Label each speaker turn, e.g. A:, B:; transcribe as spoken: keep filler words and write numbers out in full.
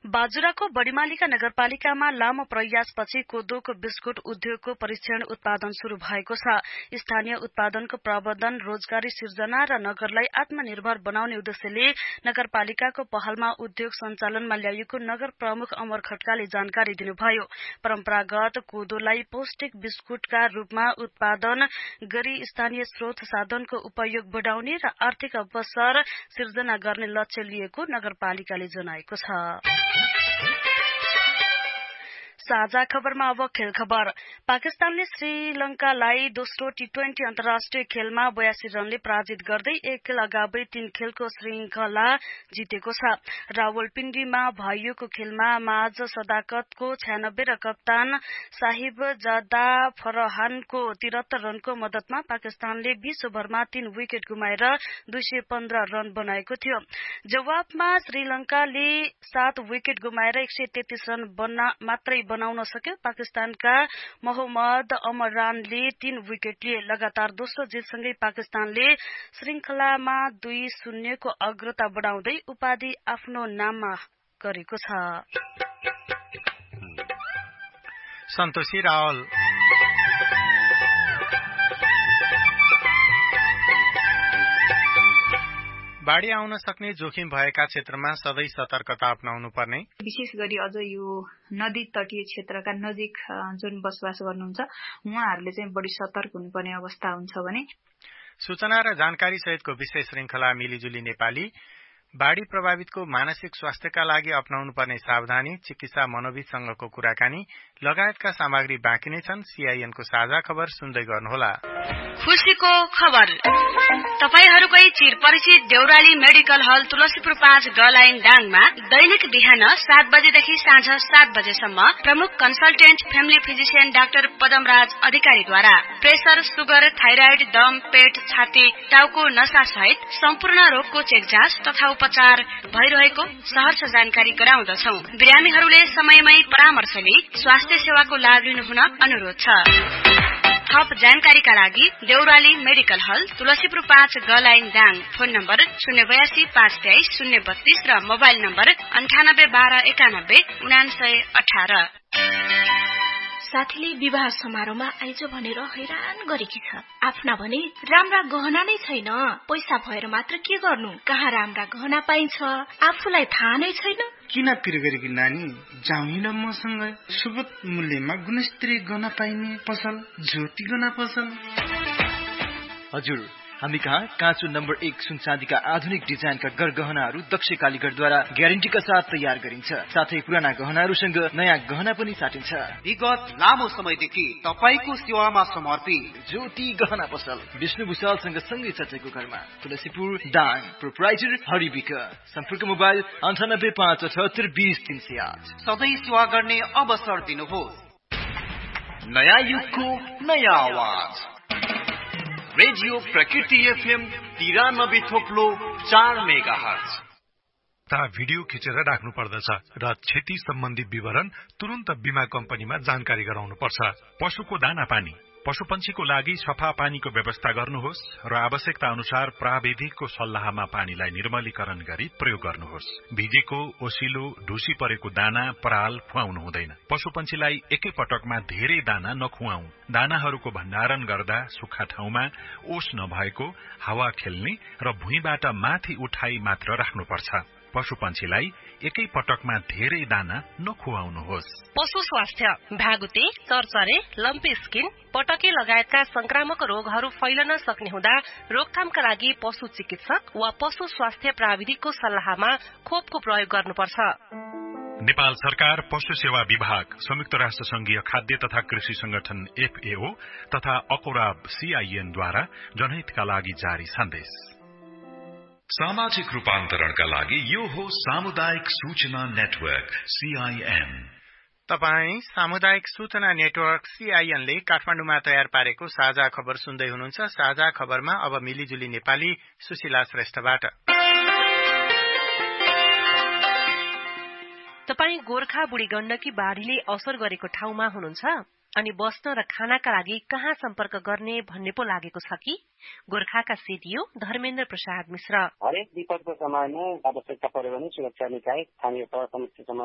A: बाजुराको बड़ीमालिका नगरपालिकामा लामो प्रयासपछि कोदोको बिस्कुट उद्योगको परीक्षण उत्पादन शुरू भएको छ। स्थानीय उत्पादनको प्रवर्धन, रोजगारी सिर्जना र नगरलाई आत्मनिर्भर बनाउने उद्देश्यले नगरपालिकाको पहलमा उद्योग सञ्चालनमा ल्याइएको नगर प्रमुख अमर खड्काले जानकारी दिनुभयो। परम्परागत कोदोलाई पौष्टिक बिस्कुटका रूपमा उत्पादन गरी स्थानीय स्रोत साधनको उपयोग बढ़ाउने र आर्थिक अवसर सिर्जना गर्ने लक्ष्य लिएको नगरपालिकाले जनाएको छ। साझा खबरमा अब खेल खबर। पाकिस्तानले श्रीलंकालाई दोस्रो टी ट्वेन्टी अन्तर्राष्ट्रिय खेलमा बयासी रनले पराजित गर्दै एक खेल अगावै तीन खेलको श्रृंखला जितेको छ। रावलपिण्डीमा भइएको खेलमा माझ सदाकतको छयानब्बे र कप्तान साहिब जादा फरहानको त्रिहत्तर रनको मदतमा पाकिस्तानले बीस ओभरमा तीन विकेट गुमाएर दुई सय पन्ध्र रन बनाएको थियो। जवाफमा श्रीलंकाले सात विकेट गुमाएर एक सय तेत्तीस रन बन्न मात्रै बनाउन सक्यो। पाकिस्तानका मोहम्मद अमरानले तीन विकेट लिए। लगातार दोस्रो जितसँगै पाकिस्तानले श्रृंखलामा दुई शून्यको अग्रता बढ़ाउँदै उपाधि आफ्नो नाममा गरेको छ।
B: सन्तोषी रावल। बाढ़ी आउन सक्ने जोखिम भएका क्षेत्रमा सधैँ सतर्कता अपनाउनु पर्ने,
C: विशेष गरी अझ यो नदी तटीय क्षेत्रका नजिक जुन बसोबास गर्नुहुन्छ उहाँहरूले चाहिँ बढी सतर्क हुनुपर्ने अवस्था हुन्छ भने
B: सूचना र जानकारी सहितको विशेष श्रृंखला मिलिजुली नेपाली बाढ़ी प्रभावितको मानसिक स्वास्थ्यका लागि अपनाउनु पर्ने सावधानी, चिकित्सा मनोविदसँगको कुराकानी लगायतका सामग्री बाँकी नै छन्। सीआईएनको साझा खबर सुन्दै गर्नुहोला।
A: खुशीको खबर। तपाईहरूकै चिरपरिचित देउराली मेडिकल हल तुलसीपुर पाँच ग लाइन दाङमा दैनिक बिहान सात बजेदेखि साँझ सात बजेसम्म प्रमुख consultant family physician doctor Padamraj अधिकारीद्वारा प्रेसर, सुगर, थाइराइड, दम, पेट, छाती, टाउको नसा सहित सम्पूर्ण रोगको चेक जाँच तथा उपचार भइरहेको सहर्ष जानकारी गराउँदछौ। बिरामीहरूले समयमै परामर्श लिई स्वास्थ्य सेवाको लाभ लिनुहुन अनुरोध छ। थप जानकारीका लागि देउराली मेडिकल हल तुलसीपुर पाँच ग लाइन दाङ। फोन नम्बर शून्य बयासी पाँच तेइस शून्य बत्तीस र मोबाइल नम्बर अन्ठानब्बे बाह्र एकानब्बे उनासय अठार।
D: साथीले विवाह समारोहमा आइज भनेर हैरान गरेकी छ। आफ्ना भने राम्रा गहना नै छैन। पैसा भएर मात्र के गर्नु? कहाँ राम्रा गहना पाइन्छ आफूलाई थाहा नै छैन।
E: किन पिर गरेकी नानी? जाउँ न मसँग सुगत मूल्यमा गुणस्तरीय गहना पाइने पसल ज्योति गहना पसल।
F: हजुर, हामी कहाँ काँचो नम्बर एक सुन चाँदीका आधुनिक डिजाइनका गरगहनाहरू दक्ष कालीगढद्वारा ग्यारेन्टीका साथ तयार गरिन्छ। साथै पुराना गहनाहरूसँग नयाँ गहना पनि साटिन्छ।
G: विगत लामो समयदेखि तपाईको सेवामा समर्पित
F: ज्योति गहना पसल विष्णु भुषालसँग सँगै चटेको घरमा तुलसीपुर दाङ। प्रोप्राइटर हरिबिक। सम्पर्क मोबाइल अन्ठानब्बे पाँच अठहत्तर बीस तीन सय आठ।
G: सधैँ सेवा गर्ने अवसर दिनुहोस्।
H: नयाँ युगको नयाँ आवाज रेडियो प्रकृति एफएम तिरानब्बे थोप्लो चार मेगा हर्ज।
I: भिडियो खिचेर राख्नु पर्दछ र क्षति सम्बन्धी विवरण तुरन्त बीमा कम्पनीमा जानकारी गराउनु पर्छ। पशुको दाना पानी, पशुपन्छीको लागि सफा पानीको व्यवस्था गर्नुहोस् र आवश्यकता अनुसार प्राविधिकको सल्लाहमा पानीलाई निर्मलीकरण गरी प्रयोग गर्नुहोस्। भिजेको, ओसिलो, ढुसी परेको दाना, पराल खुवाउनु हुँदैन। पशुपन्छीलाई एकै पटकमा धेरै दाना नखुवाऊ। दानाहरूको भण्डारण गर्दा सुक्खा ठाउँमा, ओस नभएको, हावा खेल्ने र भुइँबाट माथि उठाई मात्र राख्नुपर्छ। पशुपन्छीलाई एकै पटकमा धेरै दाना नखुवाउनुहोस्।
J: पशु स्वास्थ्य, भागुते, चरचरे, लम्पी स्किन, पटके लगायतका संक्रामक रोगहरू फैलन सक्ने हुँदा रोकथामका लागि पशु चिकित्सक वा पशु स्वास्थ्य प्राविधिकको सल्लाहमा खोपको प्रयोग गर्नुपर्छ।
I: नेपाल सरकार, पशु सेवा विभाग, संयुक्त राष्ट्र संघीय खाद्य तथा कृषि संगठन एफएओ तथा अकोराब सीआईएनद्वारा जनहितका लागि जारी सन्देश।
K: सामाजिक रूपान्तरणका लागि यो हो सामुदायिक सूचना नेटवर्क सीआईएन।
B: तपाई सामुदायिक सूचना नेटवर्क सीआईएनले काठमाडौँमा तयार पारेको साझा खबर सुन्दै हुनुहुन्छ। साझा खबरमा अब मिलिजुली नेपाली सुशीला श्रेष्ठबाट।
J: तपाई गोर्खा बुढी गण्डकी बाढ़ीले असर गरेको ठाउँमा हुनुहुन्छ अनि बस्न र खानाका लागि कहाँ सम्पर्क गर्ने भन्ने पो लागेको छ कि? गोर्खाका सीडीओ धर्मेन्द्र प्रसाद मिश्र।
L: हरेक विपदको समयमा आवश्यकता पर्यो भने सुरक्षा निकाय स्थानीय तह समस्या